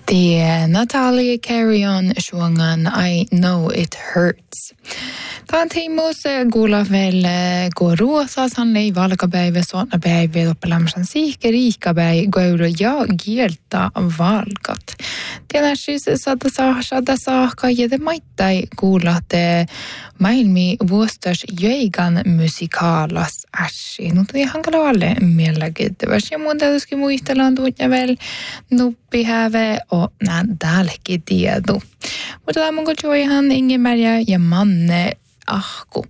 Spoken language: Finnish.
Det Natalia Carrion sjunger I Know It Hurts. Tämän tiimus kuulavelle kuuruosa sanlei valkapäivä suonapäivä loppulämmösen siihke riikkapäivä goulu ja kieltä valkat. Tiedätkö, saada saakka jätä maittai kuulate maailmi vuostas jäigan musikaalas äsi. No tuli hankala valle mielenkiintoista. Ja mun täytyisikin muistellaan tuutja vielä nuppihäve och täälläkin tiedu. Mutta tämä mun kutsuihan Ingemärjä ja Manne Ahku.